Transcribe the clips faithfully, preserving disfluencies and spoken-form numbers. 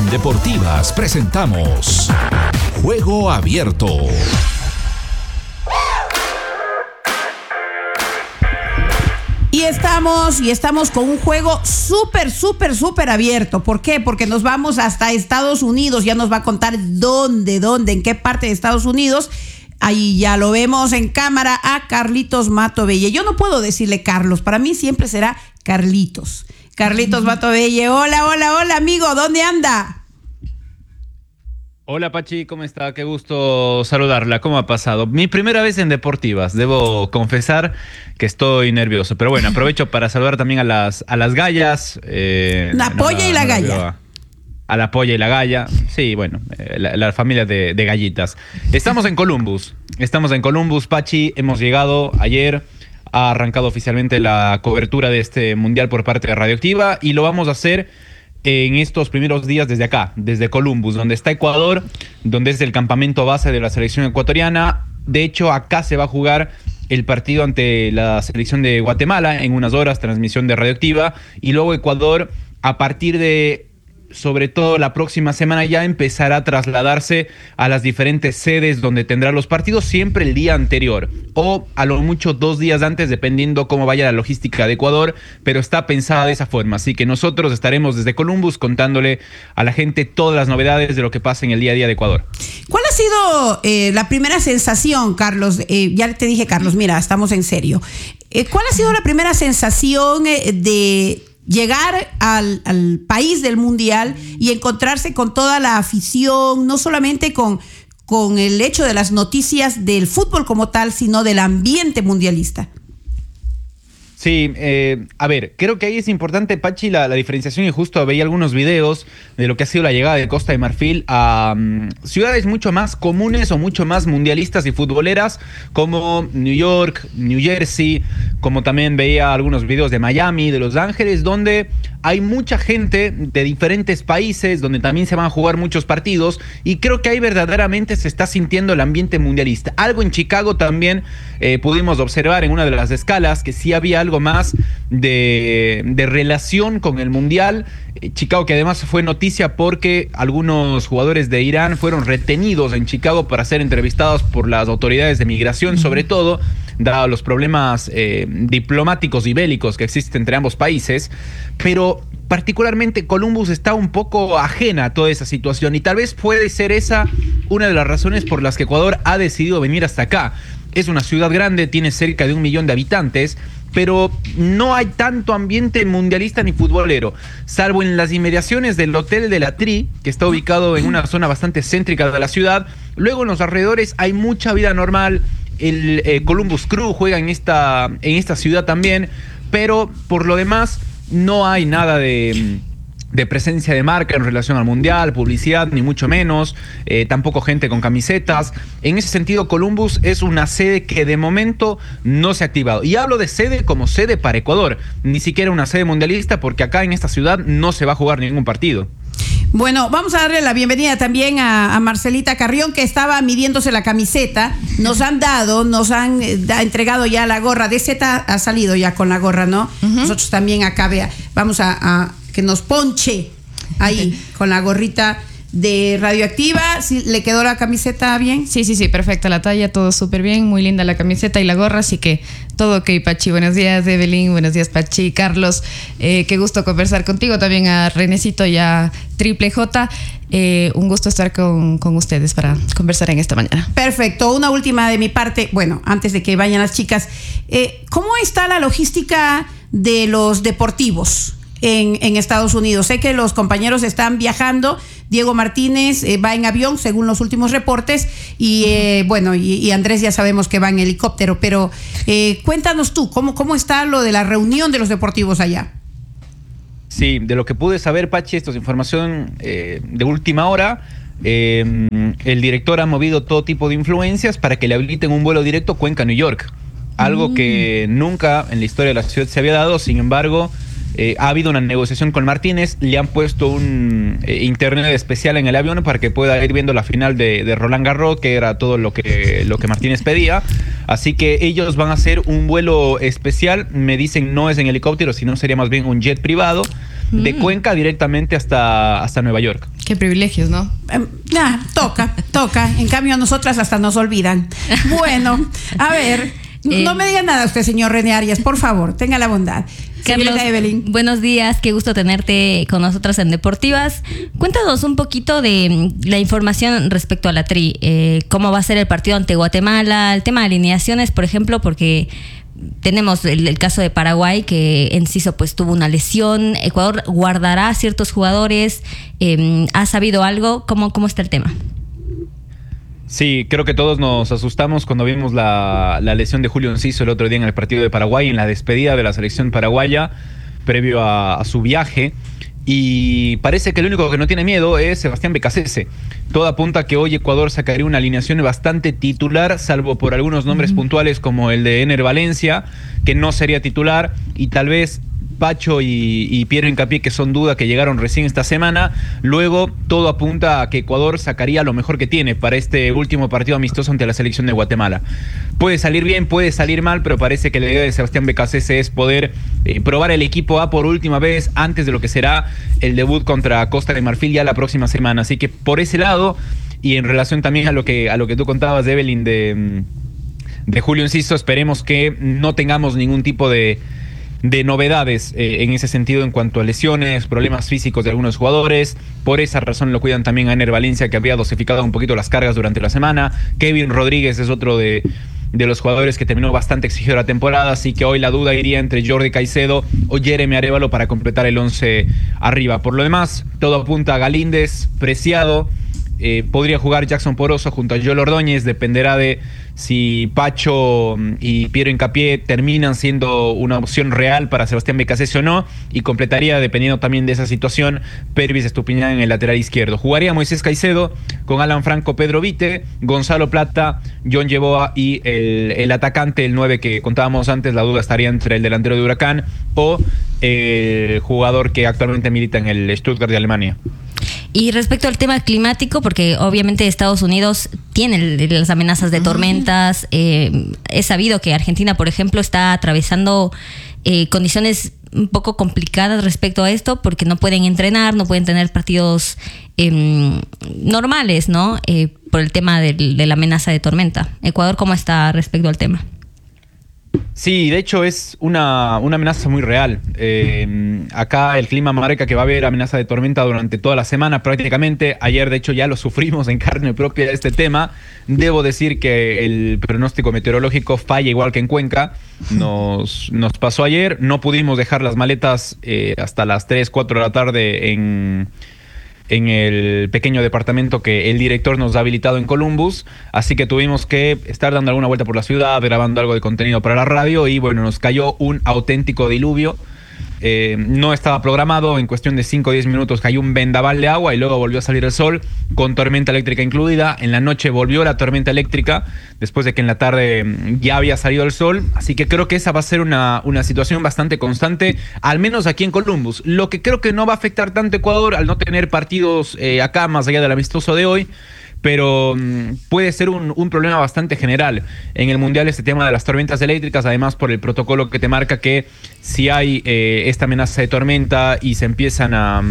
Deportivas presentamos Juego Abierto. Y estamos, y estamos con un juego súper, súper, súper abierto. ¿Por qué? Porque nos vamos hasta Estados Unidos. Ya nos va a contar dónde, dónde, en qué parte de Estados Unidos. Ahí ya lo vemos en cámara a Carlitos Matovelle. Yo no puedo decirle Carlos, para mí siempre será Carlitos. Carlitos Matovelle, hola, hola, hola, amigo, ¿dónde anda? Hola Pachi, ¿cómo está? Qué gusto saludarla. ¿Cómo ha pasado? Mi primera vez en Deportivas. Debo confesar que estoy nervioso. Pero bueno, aprovecho para saludar también a las, a las gallas. Eh, la polla no, y la no galla. A, a la polla y la galla. Sí, bueno, eh, la, la familia de, de gallitas. Estamos en Columbus. Estamos en Columbus, Pachi. Hemos llegado ayer. Ha arrancado oficialmente la cobertura de este mundial por parte de Radioactiva. Y lo vamos a hacer en estos primeros días desde acá, desde Columbus, donde está Ecuador, donde es el campamento base de la selección ecuatoriana. De hecho, acá se va a jugar el partido ante la selección de Guatemala en unas horas, transmisión de Radioactiva, y luego Ecuador, a partir de, sobre todo la próxima semana, ya empezará a trasladarse a las diferentes sedes donde tendrá los partidos, siempre el día anterior, o a lo mucho dos días antes, dependiendo cómo vaya la logística de Ecuador, pero está pensada de esa forma. Así que nosotros estaremos desde Columbus contándole a la gente todas las novedades de lo que pasa en el día a día de Ecuador. ¿Cuál ha sido eh, la primera sensación, Carlos? Eh, ya te dije, Carlos, mira, estamos en serio. Eh, ¿Cuál ha sido la primera sensación eh, de llegar al, al país del mundial y encontrarse con toda la afición, no solamente con, con el hecho de las noticias del fútbol como tal, sino del ambiente mundialista? Sí, eh, a ver, creo que ahí es importante, Pachi, la, la diferenciación, y justo veía algunos videos de lo que ha sido la llegada de Costa de Marfil a um, ciudades mucho más comunes o mucho más mundialistas y futboleras como New York, New Jersey, como también veía algunos videos de Miami, de Los Ángeles, donde hay mucha gente de diferentes países, donde también se van a jugar muchos partidos, y creo que ahí verdaderamente se está sintiendo el ambiente mundialista. Algo en Chicago también eh, pudimos observar en una de las escalas, que sí había algo más de, de relación con el mundial. Eh, Chicago, que además fue noticia porque algunos jugadores de Irán fueron retenidos en Chicago para ser entrevistados por las autoridades de migración, uh-huh. sobre todo, dado los problemas eh, diplomáticos y bélicos que existen entre ambos países, pero particularmente Columbus está un poco ajena a toda esa situación, y tal vez puede ser esa una de las razones por las que Ecuador ha decidido venir hasta acá. Es una ciudad grande, tiene cerca de un millón de habitantes, pero no hay tanto ambiente mundialista ni futbolero, salvo en las inmediaciones del Hotel de la Tri, que está ubicado en una zona bastante céntrica de la ciudad. Luego en los alrededores hay mucha vida normal. El eh, Columbus Crew juega en esta, en esta ciudad también, pero por lo demás no hay nada de, de presencia de marca en relación al mundial, publicidad, ni mucho menos, eh, tampoco gente con camisetas. En ese sentido, Columbus es una sede que de momento no se ha activado. Y hablo de sede como sede para Ecuador, ni siquiera una sede mundialista, porque acá en esta ciudad no se va a jugar ningún partido. Bueno, vamos a darle la bienvenida también a, a Marcelita Carrión, que estaba midiéndose la camiseta. Nos han dado, nos han eh, da, entregado ya la gorra. D Z ha salido ya con la gorra, ¿no? Uh-huh. Nosotros también acá, vea, vamos a, a que nos ponche ahí con la gorrita de Radioactiva. ¿Sí, le quedó la camiseta bien? Sí, sí, sí, perfecta la talla, todo súper bien, muy linda la camiseta y la gorra, así que todo ok, Pachi. Buenos días, Evelyn, buenos días, Pachi, Carlos, eh, qué gusto conversar contigo, también a Renecito y a Triple J, eh, un gusto estar con, con ustedes para conversar en esta mañana. Perfecto, una última de mi parte, bueno, antes de que vayan las chicas, eh, ¿cómo está la logística de los deportivos en, en Estados Unidos? Sé que los compañeros están viajando. Diego Martínez eh, va en avión, según los últimos reportes, y eh, bueno, y, y Andrés ya sabemos que va en helicóptero, pero eh, cuéntanos tú, ¿cómo, ¿cómo está lo de la reunión de los deportivos allá? Sí, de lo que pude saber, Pachi, esto es información eh, de última hora. Eh, el director ha movido todo tipo de influencias para que le habiliten un vuelo directo Cuenca-New York, algo mm. que nunca en la historia de la ciudad se había dado. Sin embargo, Eh, ha habido una negociación con Martínez, le han puesto un eh, internet especial en el avión para que pueda ir viendo la final de, de Roland Garros, que era todo lo que, lo que Martínez pedía. Así que ellos van a hacer un vuelo especial, me dicen no es en helicóptero, sino sería más bien un jet privado. de Mm. Cuenca directamente hasta, hasta Nueva York. Qué privilegios, ¿no? Eh, nah, toca, toca. En cambio, a nosotras hasta nos olvidan. Bueno, a ver, Eh, no me diga nada usted, señor René Arias, por favor, tenga la bondad. Carlos, Señorita Evelyn. buenos días, qué gusto tenerte con nosotras en Deportivas. Cuéntanos un poquito de la información respecto a la Tri, eh, cómo va a ser el partido ante Guatemala, el tema de alineaciones, por ejemplo, porque tenemos el, el caso de Paraguay, que Enciso pues tuvo una lesión, Ecuador guardará ciertos jugadores, eh, ¿ha sabido algo? ¿Cómo, cómo está el tema? Sí, creo que todos nos asustamos cuando vimos la, la lesión de Julio Enciso el otro día en el partido de Paraguay, en la despedida de la selección paraguaya, previo a, a su viaje. Y parece que el único que no tiene miedo es Sebastián Becasese. Todo apunta a que hoy Ecuador sacaría una alineación bastante titular, salvo por algunos nombres uh-huh. puntuales como el de Ener Valencia, que no sería titular, y tal vez Pacho y, y Piero Hincapié, que son duda, que llegaron recién esta semana. Luego todo apunta a que Ecuador sacaría lo mejor que tiene para este último partido amistoso ante la selección de Guatemala. Puede salir bien, puede salir mal, pero parece que la idea de Sebastián Becasese es poder eh, probar el equipo A por última vez antes de lo que será el debut contra Costa de Marfil ya la próxima semana. Así que por ese lado, y en relación también a lo que, a lo que tú contabas, Evelyn, de, de Julio Enciso, esperemos que no tengamos ningún tipo de de novedades eh, en ese sentido en cuanto a lesiones, problemas físicos de algunos jugadores. Por esa razón lo cuidan también a Ener Valencia, que había dosificado un poquito las cargas durante la semana. Kevin Rodríguez es otro de, de los jugadores que terminó bastante exigido la temporada, así que hoy la duda iría entre Jordi Caicedo o Jeremy Arévalo para completar el once arriba. Por lo demás, todo apunta a Galíndez, Preciado. Eh, podría jugar Jackson Poroso junto a Joel Ordóñez, dependerá de si Pacho y Piero Hincapié terminan siendo una opción real para Sebastián Becasese o no, y completaría, dependiendo también de esa situación, Pervis Estupiñán en el lateral izquierdo. Jugaría Moisés Caicedo con Alan Franco, Pedro Vite, Gonzalo Plata, John Yeboah y el, el atacante, el nueve que contábamos antes. La duda estaría entre el delantero de Huracán o el jugador que actualmente milita en el Stuttgart de Alemania. Y respecto al tema climático, porque obviamente Estados Unidos tiene las amenazas de tormentas, eh, es sabido que Argentina, por ejemplo, está atravesando eh, condiciones un poco complicadas respecto a esto, porque no pueden entrenar, no pueden tener partidos eh, normales, ¿no? Eh, por el tema de, de la amenaza de tormenta. Ecuador, ¿cómo está respecto al tema? Sí, de hecho es una, una amenaza muy real. Eh, acá el clima marca que va a haber amenaza de tormenta durante toda la semana prácticamente. Ayer de hecho ya lo sufrimos en carne propia este tema. Debo decir que el pronóstico meteorológico falla igual que en Cuenca. Nos, nos pasó ayer, no pudimos dejar las maletas eh, hasta las tres, cuatro de la tarde en... en el pequeño departamento que el director nos ha habilitado en Columbus, así que tuvimos que estar dando alguna vuelta por la ciudad, grabando algo de contenido para la radio, y bueno, nos cayó un auténtico diluvio. Eh, no estaba programado, en cuestión de cinco o diez minutos cayó un vendaval de agua y luego volvió a salir el sol con tormenta eléctrica incluida. En la noche volvió la tormenta eléctrica después de que en la tarde ya había salido el sol, así que creo que esa va a ser una, una situación bastante constante, al menos aquí en Columbus. Lo que creo que no va a afectar tanto a Ecuador al no tener partidos eh, acá más allá del amistoso de hoy, pero um, puede ser un, un problema bastante general en el Mundial este tema de las tormentas eléctricas, además por el protocolo que te marca que si hay eh, esta amenaza de tormenta y se empiezan a,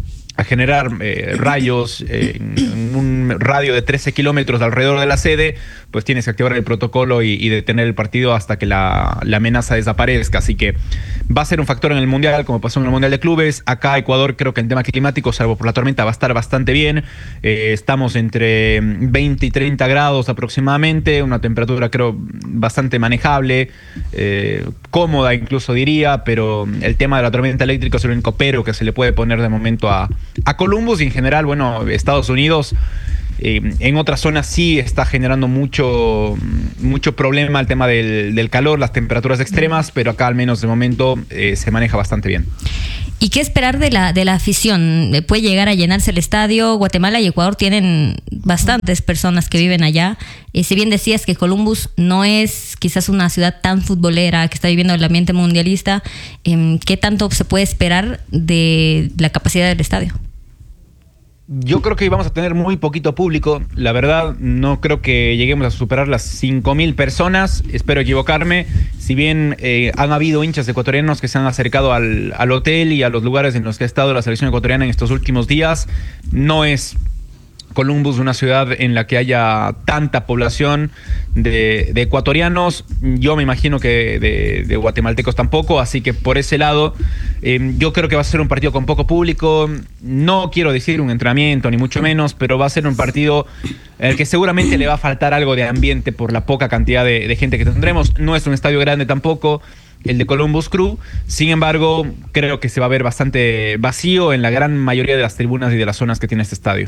a generar eh, rayos eh, en un radio de trece kilómetros alrededor de la sede, pues tienes que activar el protocolo y, y detener el partido hasta que la, la amenaza desaparezca. Así que va a ser un factor en el Mundial, como pasó en el Mundial de Clubes. Acá Ecuador creo que en tema climático, salvo por la tormenta, va a estar bastante bien. Eh, estamos entre veinte y treinta grados aproximadamente, una temperatura creo bastante manejable, eh, cómoda incluso diría, pero el tema de la tormenta eléctrica es el único pero que se le puede poner de momento a, a Columbus, y en general, bueno, Estados Unidos eh, en otras zonas sí está generando mucho, mucho problema el tema del, del calor, las temperaturas extremas, pero acá al menos de momento eh, se maneja bastante bien. ¿Y qué esperar de la, de la afición? ¿Puede llegar a llenarse el estadio? Guatemala y Ecuador tienen bastantes personas que viven allá. Eh, si bien decías que Columbus no es quizás una ciudad tan futbolera, que está viviendo el ambiente mundialista, eh, ¿qué tanto se puede esperar de la capacidad del estadio? Yo creo que vamos a tener muy poquito público. La verdad, no creo que lleguemos a superar las cinco mil personas. Espero equivocarme. Si bien eh, han habido hinchas ecuatorianos que se han acercado al, al hotel y a los lugares en los que ha estado la selección ecuatoriana en estos últimos días, no es Columbus una ciudad en la que haya tanta población de, de ecuatorianos. Yo me imagino que de, de guatemaltecos tampoco, así que por ese lado eh, yo creo que va a ser un partido con poco público. No quiero decir un entrenamiento ni mucho menos, pero va a ser un partido en el que seguramente le va a faltar algo de ambiente por la poca cantidad de, de gente que tendremos. No es un estadio grande tampoco, el de Columbus Crew. Sin embargo, creo que se va a ver bastante vacío en la gran mayoría de las tribunas y de las zonas que tiene este estadio.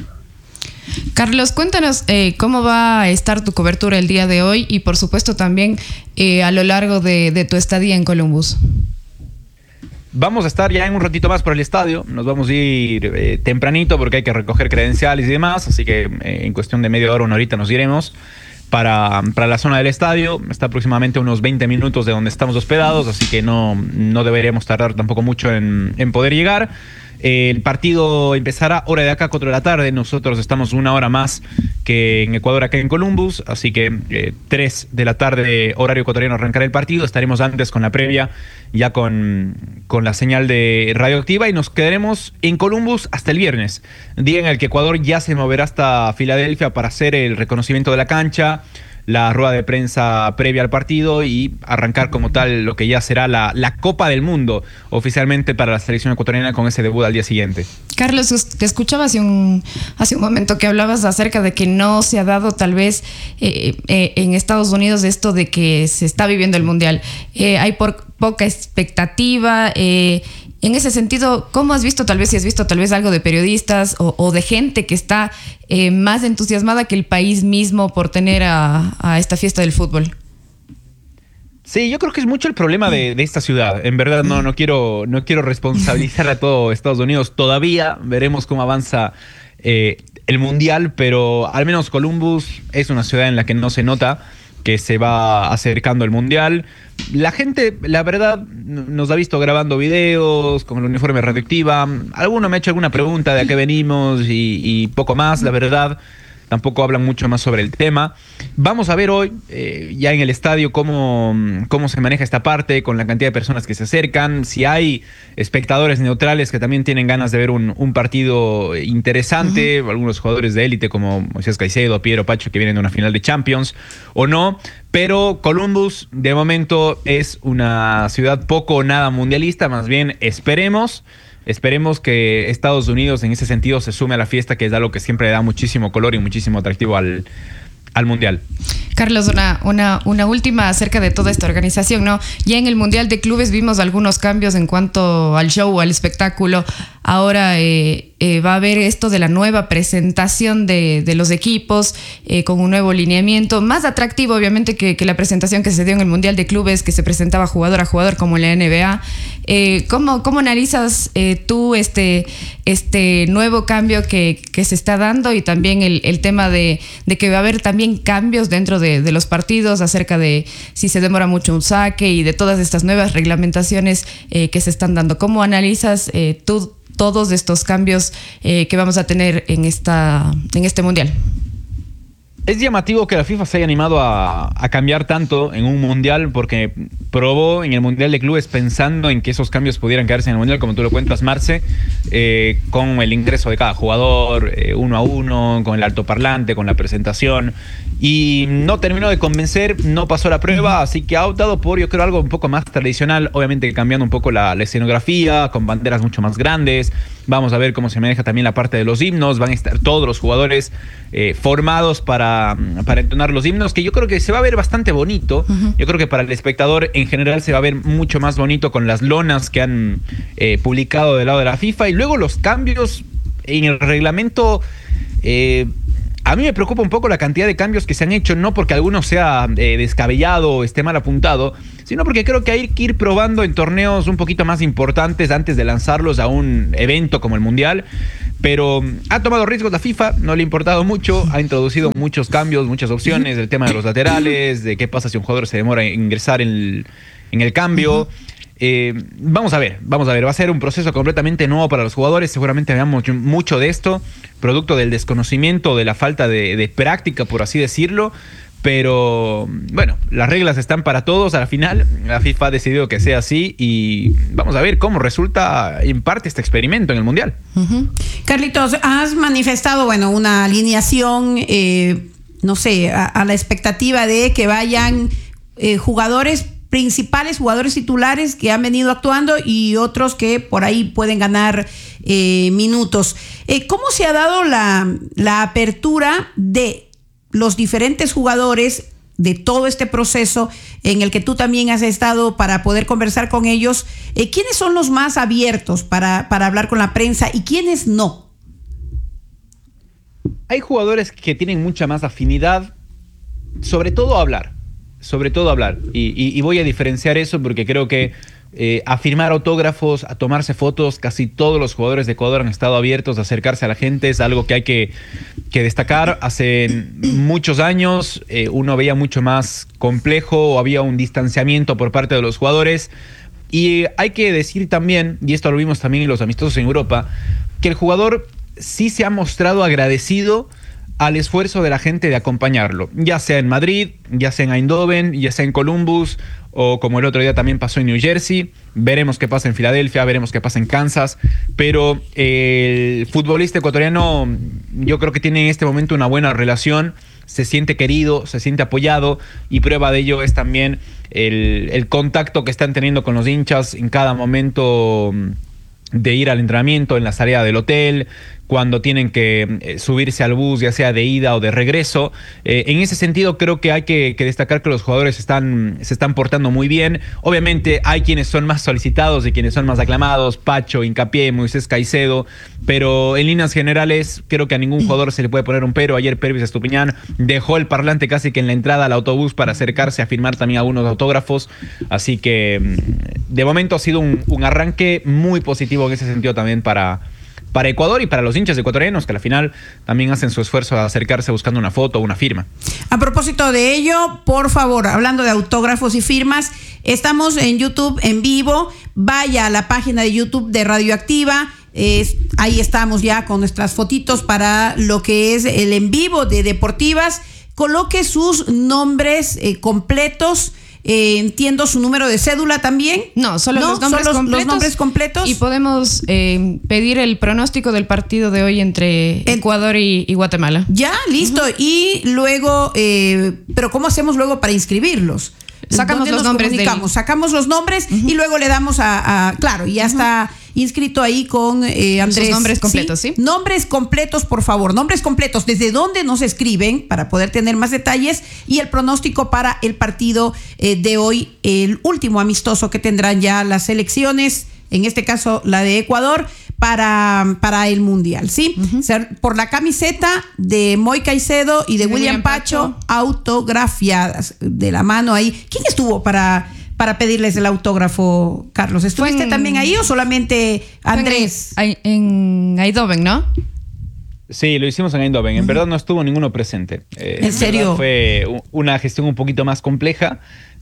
Carlos, cuéntanos eh, cómo va a estar tu cobertura el día de hoy y por supuesto también eh, a lo largo de, de tu estadía en Columbus. Vamos a estar ya en un ratito más por el estadio. Nos vamos a ir eh, tempranito porque hay que recoger credenciales y demás. Así que eh, en cuestión de media hora, una horita nos iremos para, para la zona del estadio. Está aproximadamente unos veinte minutos de donde estamos hospedados, así que no, no deberíamos tardar tampoco mucho en, en poder llegar. El partido empezará hora de acá, cuatro de la tarde. Nosotros estamos una hora más que en Ecuador, acá en Columbus. Así que eh, tres de la tarde, horario ecuatoriano, arrancará el partido. Estaremos antes con la previa, ya con, con la señal de radioactiva. Y nos quedaremos en Columbus hasta el viernes, día en el que Ecuador ya se moverá hasta Filadelfia para hacer el reconocimiento de la cancha, la rueda de prensa previa al partido y arrancar como tal lo que ya será la, la Copa del Mundo oficialmente para la selección ecuatoriana con ese debut al día siguiente. Carlos, te escuchaba hace un, hace un momento que hablabas acerca de que no se ha dado tal vez eh, eh, en Estados Unidos esto de que se está viviendo el Mundial. Eh, hay por, poca expectativa. Eh, En ese sentido, ¿cómo has visto, tal vez si has visto tal vez algo de periodistas o, o de gente que está eh, más entusiasmada que el país mismo por tener a, a esta fiesta del fútbol? Sí, yo creo que es mucho el problema de, de esta ciudad. En verdad no, no, quiero, no quiero responsabilizar a todo Estados Unidos todavía. Veremos cómo avanza eh, el Mundial, pero al menos Columbus es una ciudad en la que no se nota que se va acercando el Mundial. La gente, la verdad, nos ha visto grabando videos con el uniforme radioactiva. Alguno me ha hecho alguna pregunta de a qué venimos y, y poco más, la verdad. Tampoco hablan mucho más sobre el tema. Vamos a ver hoy, eh, ya en el estadio, cómo, cómo se maneja esta parte, con la cantidad de personas que se acercan. Si hay espectadores neutrales que también tienen ganas de ver un, un partido interesante, uh-huh. Algunos jugadores de élite como Moisés Caicedo, Piero Pacho, que vienen de una final de Champions, o no. Pero Columbus, de momento, es una ciudad poco o nada mundialista. Más bien, esperemos... Esperemos que Estados Unidos en ese sentido se sume a la fiesta, que es algo que siempre le da muchísimo color y muchísimo atractivo al, al Mundial. Carlos, una, una, una última acerca de toda esta organización, ¿no? Ya en el Mundial de Clubes vimos algunos cambios en cuanto al show, al espectáculo. Ahora eh, eh, va a haber esto de la nueva presentación de, de los equipos eh, con un nuevo lineamiento, más atractivo obviamente que, que la presentación que se dio en el Mundial de Clubes, que se presentaba jugador a jugador como en la N B A. Eh, ¿cómo, ¿Cómo analizas eh, tú este, este nuevo cambio que, que se está dando y también el, el tema de, de que va a haber también cambios dentro de, de los partidos acerca de si se demora mucho un saque y de todas estas nuevas reglamentaciones eh, que se están dando? ¿Cómo analizas eh, tú todos estos cambios eh, que vamos a tener en, esta, en este Mundial? Es llamativo que la FIFA se haya animado a, a cambiar tanto en un Mundial, porque probó en el Mundial de Clubes pensando en que esos cambios pudieran quedarse en el Mundial, como tú lo cuentas, Marce, eh, con el ingreso de cada jugador, eh, uno a uno, con el altoparlante, con la presentación, y no terminó de convencer, no pasó la prueba, así que ha optado por, yo creo, algo un poco más tradicional, obviamente cambiando un poco la, la escenografía, con banderas mucho más grandes. Vamos a ver cómo se maneja también la parte de los himnos. Van a estar todos los jugadores eh, formados para, para entonar los himnos, que yo creo que se va a ver bastante bonito. Uh-huh. Yo creo que para el espectador en general se va a ver mucho más bonito con las lonas que han eh, publicado del lado de la FIFA. Y luego los cambios en el reglamento... Eh, A mí me preocupa un poco la cantidad de cambios que se han hecho, no porque alguno sea eh, descabellado o esté mal apuntado, sino porque creo que hay que ir probando en torneos un poquito más importantes antes de lanzarlos a un evento como el Mundial. Pero ha tomado riesgos la FIFA, no le ha importado mucho, ha introducido muchos cambios, muchas opciones, el tema de los laterales, de qué pasa si un jugador se demora en ingresar en el, en el cambio. Eh, vamos a ver, vamos a ver, va a ser un proceso completamente nuevo para los jugadores, seguramente veamos mucho de esto, producto del desconocimiento, de la falta de, de práctica, por así decirlo. Pero bueno, las reglas están para todos. Al final, la FIFA ha decidido que sea así y vamos a ver cómo resulta en parte este experimento en el Mundial. Uh-huh. Carlitos, has manifestado, bueno, una alineación, eh, no sé, a, a la expectativa de que vayan eh, jugadores principales, jugadores titulares que han venido actuando y otros que por ahí pueden ganar eh, minutos. Eh, ¿Cómo se ha dado la, la apertura de los diferentes jugadores de todo este proceso en el que tú también has estado para poder conversar con ellos? Eh, ¿Quiénes son los más abiertos para, para hablar con la prensa y quiénes no? Hay jugadores que tienen mucha más afinidad, sobre todo a hablar, sobre todo a hablar. Y, y, y voy a diferenciar eso porque creo que Eh, a firmar autógrafos, a tomarse fotos, casi todos los jugadores de Ecuador han estado abiertos a acercarse a la gente, es algo que hay que, que destacar. Hace muchos años eh, uno veía mucho más complejo o había un distanciamiento por parte de los jugadores y hay que decir también, y esto lo vimos también en los amistosos en Europa, que el jugador sí se ha mostrado agradecido al esfuerzo de la gente de acompañarlo, ya sea en Madrid, ya sea en Eindhoven, ya sea en Columbus, o como el otro día también pasó en New Jersey. Veremos qué pasa en Filadelfia, veremos qué pasa en Kansas, pero el futbolista ecuatoriano yo creo que tiene en este momento una buena relación, se siente querido, se siente apoyado y prueba de ello es también el, el contacto que están teniendo con los hinchas en cada momento de ir al entrenamiento, en la salida del hotel, cuando tienen que eh, subirse al bus, ya sea de ida o de regreso. Eh, en ese sentido creo que hay que, que destacar que los jugadores están, se están portando muy bien. Obviamente hay quienes son más solicitados y quienes son más aclamados, Pacho, Hincapié, Moisés Caicedo, pero en líneas generales creo que a ningún jugador se le puede poner un pero. Ayer Pervis Estupiñán dejó el parlante casi que en la entrada al autobús para acercarse a firmar también algunos autógrafos, así que de momento ha sido un, un arranque muy positivo en ese sentido también para para Ecuador y para los hinchas ecuatorianos que al final también hacen su esfuerzo de acercarse buscando una foto o una firma. A propósito de ello, por favor, hablando de autógrafos y firmas, estamos en YouTube en vivo. Vaya a la página de YouTube de Radioactiva. Es, ahí estamos ya con nuestras fotitos para lo que es el en vivo de Deportivas. Coloque sus nombres eh, completos. Eh, entiendo su número de cédula también. No, solo ¿No? los nombres ¿Solo completos. los nombres completos. Y podemos eh, pedir el pronóstico del partido de hoy entre en, Ecuador y, y Guatemala. Ya, listo. Uh-huh. Y luego, eh, pero ¿cómo hacemos luego para inscribirlos? Sacamos los nombres. Del... Sacamos los nombres uh-huh. y luego le damos a, a claro, y ya uh-huh. está inscrito ahí con eh, Andrés. Sus nombres completos, ¿sí? ¿sí? Nombres completos, por favor. Nombres completos. ¿Desde dónde nos escriben para poder tener más detalles? Y el pronóstico para el partido eh, de hoy, el último amistoso que tendrán ya las selecciones, en este caso la de Ecuador, para, para el Mundial, ¿sí? Uh-huh. O sea, por la camiseta de Moy Caicedo y de, de William, William Pacho, Pacho, autografiadas de la mano ahí. ¿Quién estuvo para... para pedirles el autógrafo, Carlos? ¿Estuviste en, también ahí o solamente Andrés? En, en Eindhoven, ¿no? Sí, lo hicimos en Eindhoven. En uh-huh. verdad no estuvo ninguno presente. Eh, ¿En serio? Fue una gestión un poquito más compleja,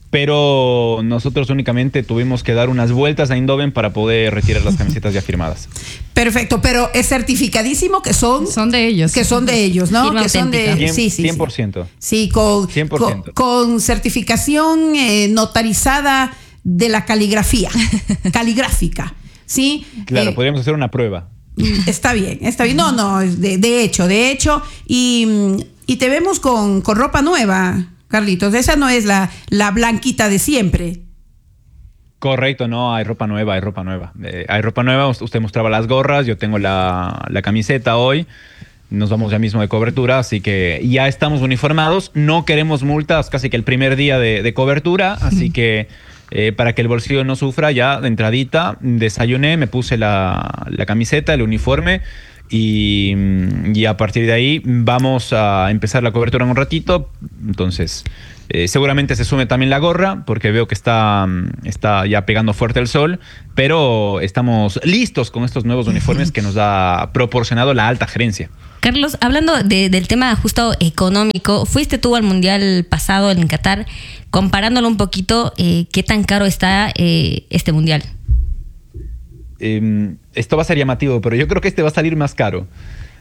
pero nosotros únicamente tuvimos que dar unas vueltas a Eindhoven para poder retirar las camisetas ya firmadas. Perfecto, pero es certificadísimo que son son de ellos, que son de ellos, ¿no? Firma que son de cien, sí, sí, cien por ciento. Sí, con, cien por ciento. con, con certificación eh, notarizada de la caligrafía, caligráfica, ¿sí? Claro, eh, podríamos hacer una prueba. Está bien, está bien. No, no, de, de hecho, de hecho, y, y te vemos con, con ropa nueva, Carlitos. Esa no es la, la blanquita de siempre. Correcto, no, hay ropa nueva, hay ropa nueva. Eh, hay ropa nueva, usted mostraba las gorras, yo tengo la, la camiseta hoy. Nos vamos ya mismo de cobertura, así que ya estamos uniformados. No queremos multas casi que el primer día de, de cobertura, así que eh, para que el bolsillo no sufra, ya de entradita desayuné, me puse la, la camiseta, el uniforme y, y a partir de ahí vamos a empezar la cobertura en un ratito. Entonces eh, seguramente se sume también la gorra porque veo que está, está ya pegando fuerte el sol, pero estamos listos con estos nuevos uniformes que nos ha proporcionado la alta gerencia. Carlos, hablando de, del tema justo económico, fuiste tú al Mundial pasado en Qatar, comparándolo un poquito, eh, ¿qué tan caro está eh, este Mundial? Eh, esto va a ser llamativo, pero yo creo que este va a salir más caro.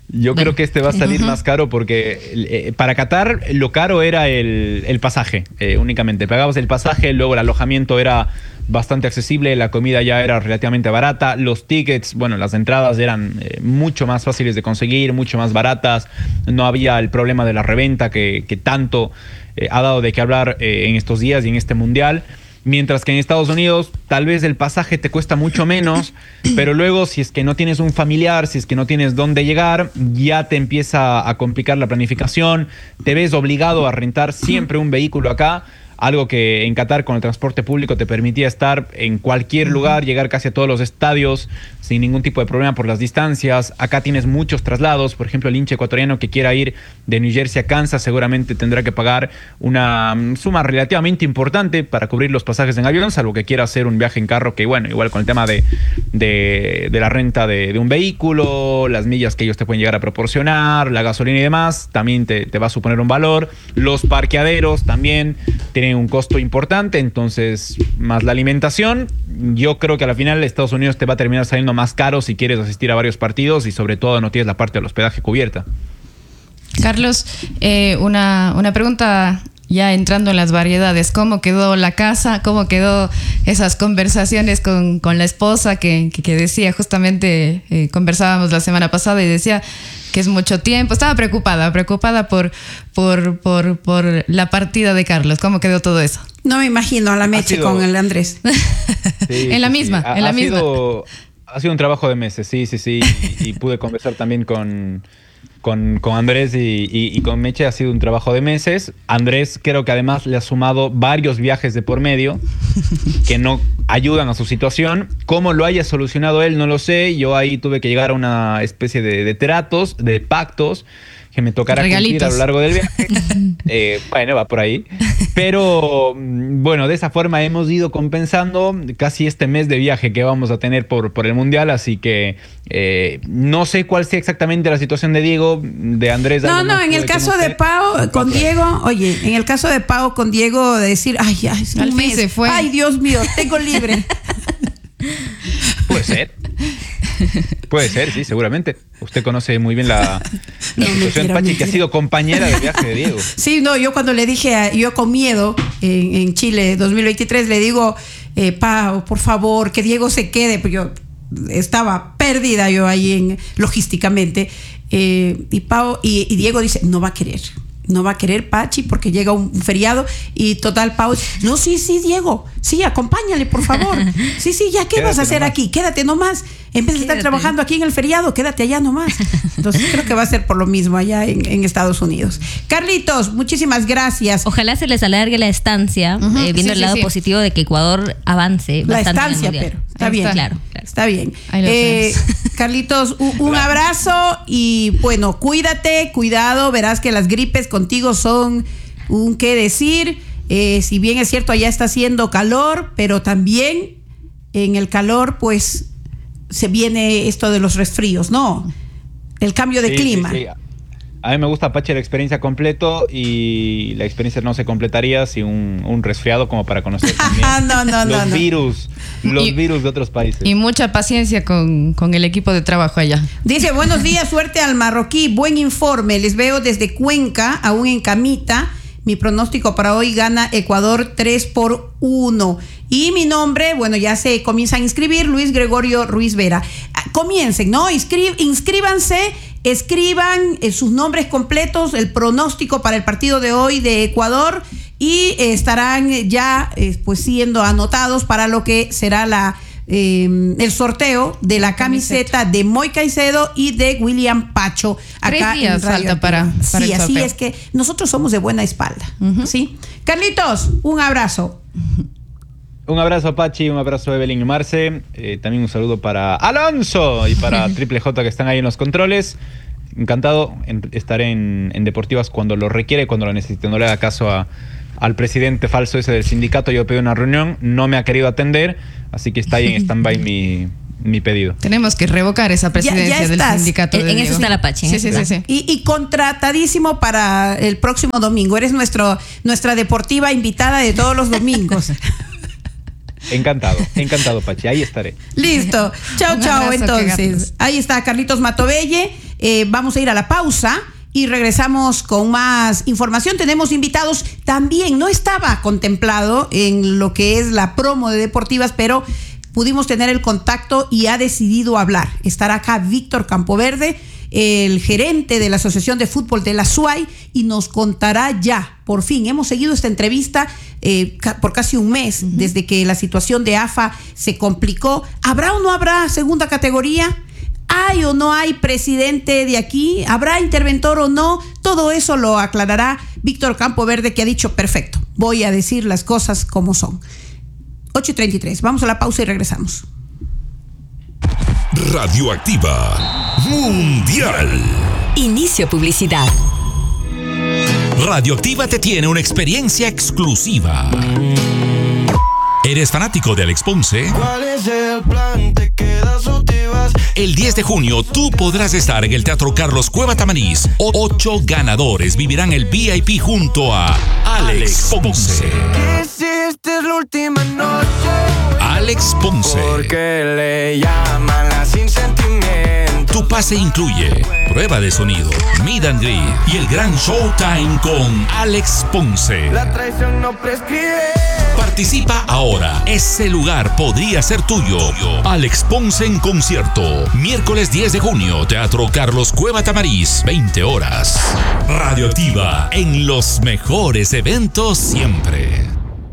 Yo Bueno. creo que este va a salir uh-huh. más caro porque eh, para Qatar lo caro era el, el pasaje eh, únicamente. Pagabas el pasaje, luego el alojamiento era bastante accesible, la comida ya era relativamente barata, los tickets, bueno, las entradas eran eh, mucho más fáciles de conseguir, mucho más baratas, no había el problema de la reventa que, que tanto eh, ha dado de qué hablar eh, en estos días y en este mundial. Mientras que en Estados Unidos tal vez el pasaje te cuesta mucho menos, pero luego si es que no tienes un familiar, si es que no tienes dónde llegar, ya te empieza a complicar la planificación, te ves obligado a rentar siempre un vehículo acá, algo que en Qatar con el transporte público te permitía estar en cualquier lugar, llegar casi a todos los estadios sin ningún tipo de problema por las distancias. Acá tienes muchos traslados, por ejemplo el hincha ecuatoriano que quiera ir de New Jersey a Kansas seguramente tendrá que pagar una suma relativamente importante para cubrir los pasajes en avión, salvo que quiera hacer un viaje en carro, que bueno, igual con el tema de, de, de la renta de, de un vehículo, las millas que ellos te pueden llegar a proporcionar, la gasolina y demás, también te, te va a suponer un valor. Los parqueaderos también tienen un costo importante, entonces más la alimentación, yo creo que a la final Estados Unidos te va a terminar saliendo más caro si quieres asistir a varios partidos y sobre todo no tienes la parte del hospedaje cubierta. Carlos, eh, una, una pregunta ya entrando en las variedades, ¿cómo quedó la casa? ¿Cómo quedó esas conversaciones con, con la esposa que, que, que decía justamente, eh, conversábamos la semana pasada y decía que es mucho tiempo, estaba preocupada, preocupada por, por, por, por la partida de Carlos? ¿Cómo quedó todo eso? No me imagino a la Meche sido... con el Andrés. Sí, en la sí, misma, sí. Ha, en la ha misma. Sido, ha sido un trabajo de meses, sí, sí, sí. Y, y pude conversar también con, con, con Andrés y, y, y con Meche. Ha sido un trabajo de meses. Andrés creo que además le ha sumado varios viajes de por medio que no ayudan a su situación. Cómo lo haya solucionado él, no lo sé. Yo ahí tuve que llegar a una especie de, de tratos, de pactos, que me tocará cumplir a lo largo del viaje. eh, bueno, va por ahí. Pero bueno, de esa forma hemos ido compensando casi este mes de viaje que vamos a tener por, por el Mundial, así que eh, no sé cuál sea exactamente la situación de Diego, de Andrés. No, no, en el caso de Pau con Diego, oye, en el caso de Pau con Diego, de decir, ay, ay, es al un fin mes. se fue. Ay, Dios mío, tengo libre. Puede ser. Puede ser, sí, seguramente. Usted conoce muy bien la, la No, situación, mentira, Pachi, mentira. que ha sido compañera de viaje de Diego. Sí, no, yo cuando le dije, a, yo con miedo, en, en Chile dos mil veintitrés, le digo, eh, Pau, por favor, que Diego se quede, porque yo estaba perdida yo ahí en, logísticamente, eh, y Pau, y, y Diego dice, no va a querer. No va a querer Pachi porque llega un feriado y total Pau, no, sí, sí, Diego, sí, acompáñale, por favor. Sí, sí, ya, ¿qué Quédate vas a hacer nomás. aquí? Quédate nomás. En vez de estar Quédate. trabajando aquí en el feriado, quédate allá nomás. Entonces creo que va a ser por lo mismo allá en, en Estados Unidos. Carlitos, muchísimas gracias. Ojalá se les alargue la estancia, Ujú, eh, viendo sí, el sí, lado sí. positivo de que Ecuador avance La bastante en el estancia, Mundial. pero está Ahí bien. está. Claro, claro. Está bien. Ahí lo Eh, tenemos. Carlitos, un, un abrazo y bueno, cuídate, cuidado, verás que las gripes contigo son un qué decir. Eh, si bien es cierto, allá está haciendo calor, pero también en el calor, pues se viene esto de los resfríos, ¿no? El cambio de Sí, clima. sí, sí. A mí me gusta, Pachi, la experiencia completo y la experiencia no se completaría sin un, un resfriado como para conocer también No, no, no, los no. virus, los Y- virus de otros países. Y mucha paciencia con, con el equipo de trabajo allá. Dice, buenos días, suerte al marroquí, buen informe, les veo desde Cuenca, aún en camita. Mi pronóstico para hoy gana Ecuador tres por uno. Y mi nombre, bueno, ya se comienza a inscribir, Luis Gregorio Ruiz Vera. Ah, Comiencen, ¿no? Inscri- inscríbanse, escriban eh, sus nombres completos, el pronóstico para el partido de hoy de Ecuador y eh, estarán ya eh, pues siendo anotados para lo que será la eh, el sorteo de la camiseta de Moy Caicedo y de William Pacho. Tres acá días en Radio falta para- Activa. para Sí, el así sorteo. es que nosotros somos de buena espalda. ¿Sí? Carlitos, un abrazo. Un abrazo, Pachi, un abrazo, Evelyn y Marce. Eh, también un saludo para Alonso y para Triple J que están ahí en los controles. Encantado, en, estaré en, en Deportivas cuando lo requiere, cuando lo necesite. No le haga caso a, al presidente falso ese del sindicato. Yo pedí una reunión, no me ha querido atender, así que está ahí en stand-by mi, mi pedido. Tenemos que revocar esa presidencia ya del estás. sindicato. En- de en eso Diego. está la Pachi, en Sí, eso sí, sí, está. sí. Y, y contratadísimo para el próximo domingo. Eres nuestro, nuestra deportiva invitada de todos los domingos. Encantado, encantado, Pachi, ahí estaré. Listo. Chao, Un chao. abrazo, que Entonces, gatos. ahí está Carlitos Matovelle. Eh, vamos a ir a la pausa y regresamos con más información. Tenemos invitados también, no estaba contemplado en lo que es la promo de Deportivas, pero pudimos tener el contacto y ha decidido hablar. Estará acá Víctor Campoverde, el gerente de la Asociación de Fútbol de la S U A Y, y nos contará ya, por fin, hemos seguido esta entrevista eh, ca- por casi un mes, uh-huh. desde que la situación de A F A se complicó. ¿Habrá o no habrá segunda categoría? ¿Hay o no hay presidente de aquí? ¿Habrá interventor o no? Todo eso lo aclarará Víctor Campoverde, que ha dicho, perfecto, voy a decir las cosas como son. ocho y treinta y tres, vamos a la pausa y regresamos. Radioactiva Mundial. Inicio publicidad. Radioactiva te tiene una experiencia exclusiva. ¿Eres fanático de Alex Ponce? ¿Cuál es el plan? ¿Te quedas o te vas? El diez de junio tú podrás estar en el Teatro Carlos Cueva Tamariz. Ocho ganadores vivirán el V I P junto a Alex Ponce. ¿Qué hiciste la última noche? Alex Ponce. Porque le llaman la sin sentimiento. Tu pase incluye prueba de sonido, meet and greet y el gran showtime con Alex Ponce. La traición no prescribe. Participa ahora. Ese lugar podría ser tuyo. Alex Ponce en concierto. Miércoles diez de junio, Teatro Carlos Cueva Tamariz, veinte horas. Radioactiva, en los mejores eventos siempre.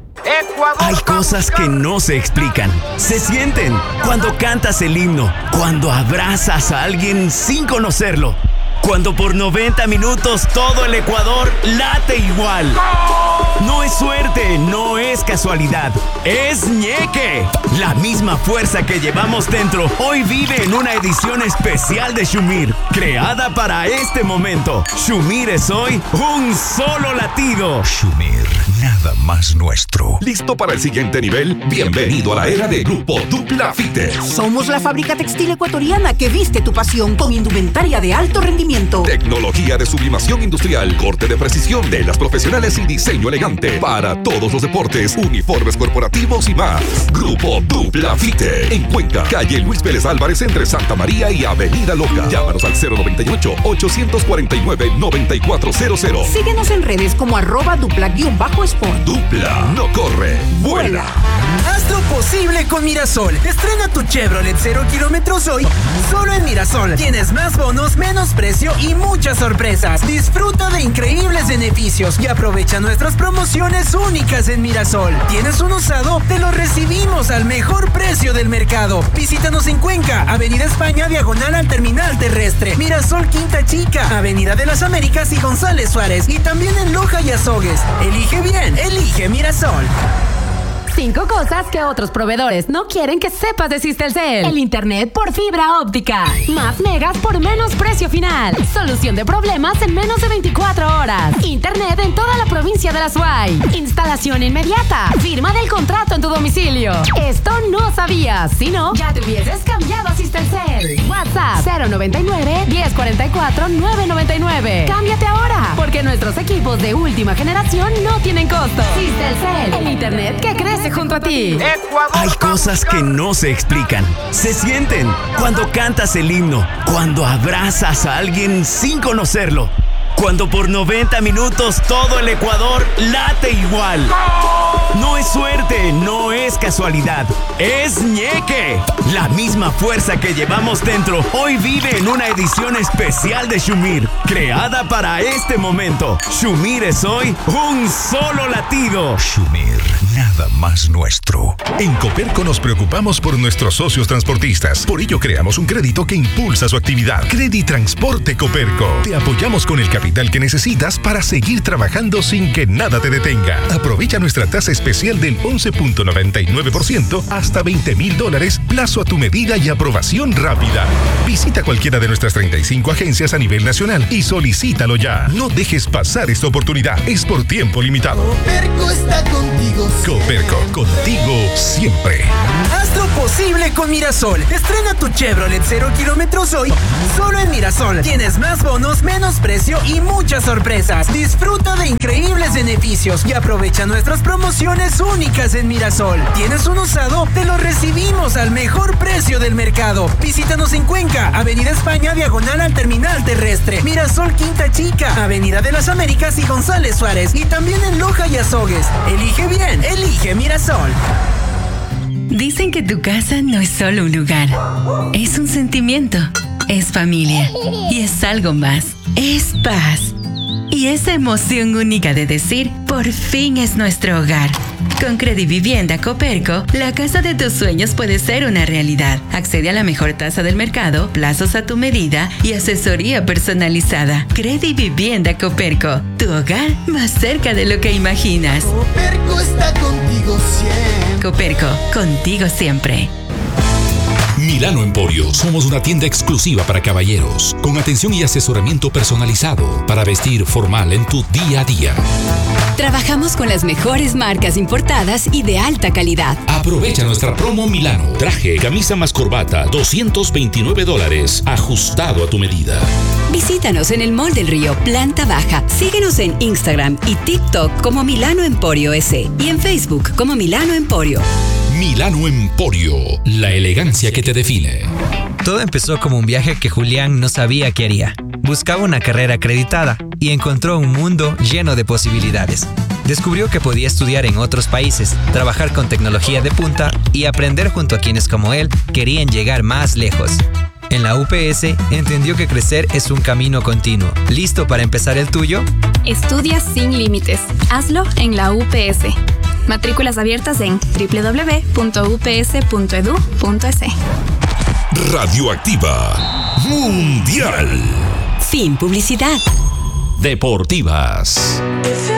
Hay cosas que no se explican, se sienten cuando cantas el himno, cuando abrazas a alguien sin conocerlo, cuando por noventa minutos todo el Ecuador late igual. No es suerte, no es casualidad, es ñeque. La misma fuerza que llevamos dentro hoy vive en una edición especial de Shumir, creada para este momento. Shumir es hoy un solo latido. Shumir, nada más nuestro. ¿Listo para el siguiente nivel? Bienvenido a la era de Grupo Dupla Fites. Somos la fábrica textil ecuatoriana que viste tu pasión con indumentaria de alto rendimiento. Tecnología de sublimación industrial, corte de precisión de las profesionales y diseño elegante para todos los deportes, uniformes corporativos y más. Grupo Dupla Fite. En Cuenca, calle Luis Vélez Álvarez entre Santa María y Avenida Loca. Llámanos al cero noventa y ocho, ochocientos cuarenta y nueve, noventa y cuatro cero cero. Síguenos en redes como arroba dupla-sport. Dupla, no corre, vuela. Haz lo posible con Mirasol. Estrena tu Chevrolet cero kilómetros hoy. Solo en Mirasol tienes más bonos, menos precio y muchas sorpresas. Disfruta de increíbles beneficios y aprovecha nuestras promociones únicas en Mirasol. ¿Tienes un usado? Te lo recibimos al mejor precio del mercado. Visítanos en Cuenca, Avenida España, diagonal al terminal terrestre. Mirasol Quinta Chica, Avenida de las Américas y González Suárez. Y también en Loja y Azogues. Elige bien, elige Mirasol. Cinco cosas que otros proveedores no quieren que sepas de Sistelcel. El internet por fibra óptica. Más megas por menos precio final. Solución de problemas en menos de veinticuatro horas. Internet en toda la provincia de la S U A Y. Instalación inmediata. Firma del contrato en tu domicilio. Esto no sabías. Si no, ya te hubieses cambiado a Sistelcel. WhatsApp cero noventa y nueve, diez cuarenta y cuatro, nueve noventa y nueve. Cámbiate ahora, porque nuestros equipos de última generación no tienen costo. Sistelcel, el internet que crece junto a ti. Hay cosas que no se explican, se sienten cuando cantas el himno, cuando abrazas a alguien sin conocerlo, cuando por noventa minutos todo el Ecuador late igual. No es suerte, no es casualidad, es ñeque. La misma fuerza que llevamos dentro hoy vive en una edición especial de Shumir, creada para este momento. Shumir es hoy un solo latido. Shumir, nada más nuestro. En Coperco nos preocupamos por nuestros socios transportistas. Por ello creamos un crédito que impulsa su actividad. Creditransporte Coperco. Te apoyamos con el capital que necesitas para seguir trabajando sin que nada te detenga. Aprovecha nuestra tasa especial del once punto noventa y nueve por ciento hasta veinte mil dólares, plazo a tu medida y aprobación rápida. Visita cualquiera de nuestras treinta y cinco agencias a nivel nacional y solicítalo ya. No dejes pasar esta oportunidad. Es por tiempo limitado. Coperco está contigo. Coperco, contigo siempre. Haz lo posible con Mirasol. Estrena tu Chevrolet cero kilómetros hoy. Solo en Mirasol tienes más bonos, menos precio y muchas sorpresas. Disfruta de increíbles beneficios y aprovecha nuestras promociones promociones únicas en Mirasol. ¿Tienes un usado? Te lo recibimos al mejor precio del mercado. Visítanos en Cuenca, Avenida España, diagonal al Terminal Terrestre. Mirasol Quinta Chica, Avenida de las Américas y González Suárez. Y también en Loja y Azogues. Elige bien, elige Mirasol. Dicen que tu casa no es solo un lugar, es un sentimiento, es familia y es algo más, es paz. Y esa emoción única de decir, por fin es nuestro hogar. Con Credivivienda Coperco, la casa de tus sueños puede ser una realidad. Accede a la mejor tasa del mercado, plazos a tu medida y asesoría personalizada. Credivivienda Coperco, tu hogar más cerca de lo que imaginas. Coperco está contigo siempre. Coperco, contigo siempre. Milano Emporio, somos una tienda exclusiva para caballeros, con atención y asesoramiento personalizado para vestir formal en tu día a día. Trabajamos con las mejores marcas importadas y de alta calidad. Aprovecha nuestra promo Milano. Traje, camisa más corbata, doscientos veintinueve dólares, ajustado a tu medida. Visítanos en el Mall del Río, planta baja. Síguenos en Instagram y TikTok como Milano Emporio S y en Facebook como Milano Emporio. Milano Emporio, la elegancia que te define. Todo empezó como un viaje que Julián no sabía qué haría. Buscaba una carrera acreditada y encontró un mundo lleno de posibilidades. Descubrió que podía estudiar en otros países, trabajar con tecnología de punta y aprender junto a quienes como él querían llegar más lejos. En la U P S entendió que crecer es un camino continuo. ¿Listo para empezar el tuyo? Estudia sin límites. Hazlo en la U P S. Matrículas abiertas en doble u doble u doble u punto u p s punto e d u punto e s. Radioactiva Mundial. Fin publicidad. Deportivas.